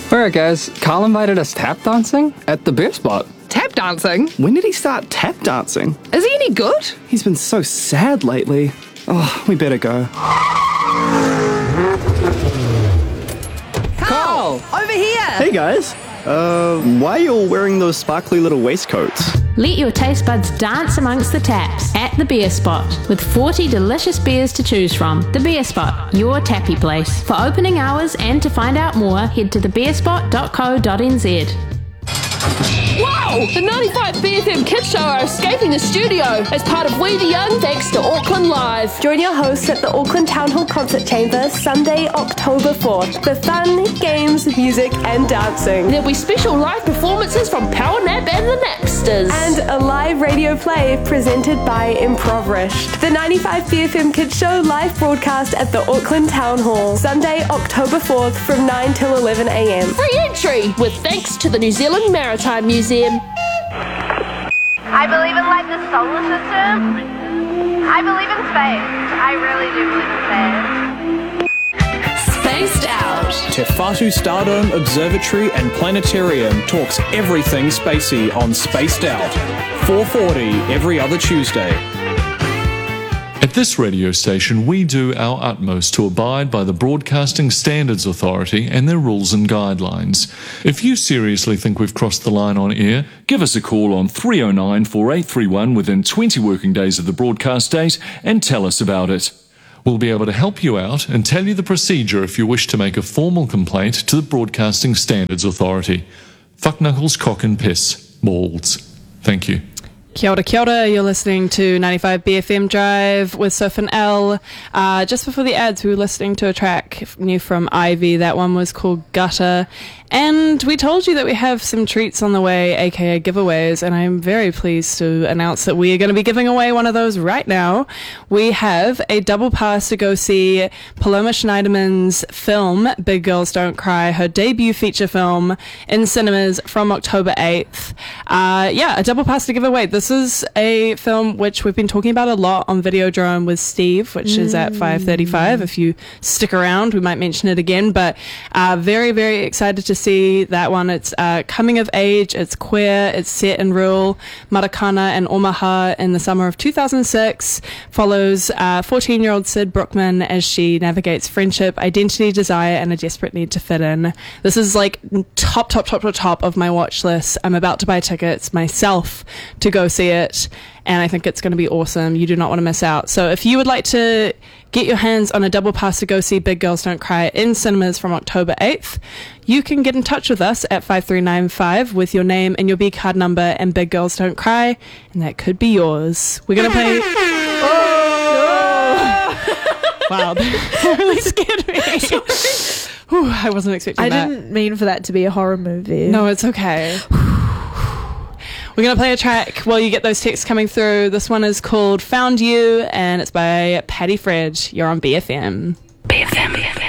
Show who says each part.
Speaker 1: Alright guys, Carl invited us tap dancing at the beer spot.
Speaker 2: Tap dancing?
Speaker 3: When did he start tap dancing?
Speaker 2: Is he any good?
Speaker 3: He's been so sad lately. Oh, we better go.
Speaker 2: Carl! Over here!
Speaker 3: Hey guys. Why are you all wearing those sparkly little waistcoats?
Speaker 4: Let your taste buds dance amongst the taps at the Beer Spot with 40 delicious beers to choose from. The Beer Spot, your tappy place. For opening hours and to find out more, head to thebeerspot.co.nz.
Speaker 5: Wow! The 95 BFM Kids Show are escaping the studio as part of We the Young thanks to Auckland Live.
Speaker 6: Join your hosts at the Auckland Town Hall Concert Chamber Sunday, October 4th for fun, games, music and dancing.
Speaker 5: There'll be special live performances from Power Nap and the Napsters.
Speaker 6: And a live radio play presented by Improvised. The 95 BFM Kids Show live broadcast at the Auckland Town Hall Sunday, October 4th from 9 till 11 a.m.
Speaker 5: Free entry with thanks to the New Zealand Maritime Museum.
Speaker 7: I believe in like the solar system. I believe in space. I really do believe in space.
Speaker 8: Spaced Out.
Speaker 9: Te Whatu Stardome Observatory and Planetarium talks everything spacey on Spaced Out. 4:40 every other Tuesday.
Speaker 10: At this radio station, we do our utmost to abide by the Broadcasting Standards Authority and their rules and guidelines. If you seriously think we've crossed the line on air, give us a call on 309 4831 within 20 working days of the broadcast date and tell us about it. We'll be able to help you out and tell you the procedure if you wish to make a formal complaint to the Broadcasting Standards Authority. Fuck knuckles, cock and piss. Balls. Thank you.
Speaker 11: Kia ora, you're listening to 95 BFM Drive with Soph and Elle. Just before the ads, we were listening to a track new from Ivy. That one was called Gutter. And we told you that we have some treats on the way, aka giveaways, and I'm very pleased to announce that we are going to be giving away one of those right now. We have a double pass to go see Paloma Schneiderman's film, Big Girls Don't Cry, her debut feature film in cinemas from October 8th. A double pass to give away. This is a film which we've been talking about a lot on Videodrome with Steve, which is at 5:35. If you stick around, we might mention it again, but very, very excited to see that one. It's coming of age, it's queer, it's set in rural Maracana and Omaha in the summer of 2006, follows 14-year-old Sid Brookman as she navigates friendship, identity, desire, and a desperate need to fit in. This is like top of my watch list. I'm about to buy tickets myself to go see it, and I think it's going to be awesome. You do not want to miss out. So if you would like to get your hands on a double pass to go see Big Girls Don't Cry in cinemas from October 8th, you can get in touch with us at 5395 with your name and your B card number and Big Girls Don't Cry, and that could be yours. We're going to play... Wow, that really scared me. Whew, I wasn't expecting that.
Speaker 8: I didn't mean for that to be a horror movie.
Speaker 11: No, it's okay. We're going to play a track while you get those texts coming through. This one is called Found You, and it's by Patty Fred. You're on BFM. BFM.